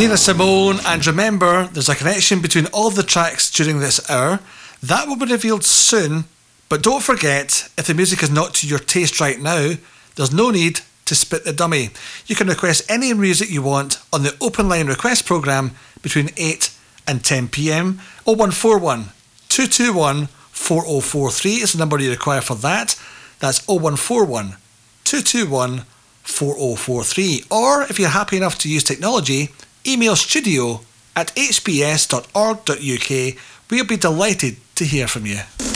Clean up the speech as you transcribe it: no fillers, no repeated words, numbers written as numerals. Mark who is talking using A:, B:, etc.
A: Nina Simone, and remember, there's a connection between all of the tracks during this hour. That will be revealed soon, but don't forget, if the music is not to your taste right now, there's no need to spit the dummy. You can request any music you want on the Open Line Request programme between 8 and 10 p.m. 0141 221 4043 is the number you require for that. That's 0141 221 4043. Or if you're happy enough to use technology, email studio@hbs.org.uk. We'll be delighted to hear from you.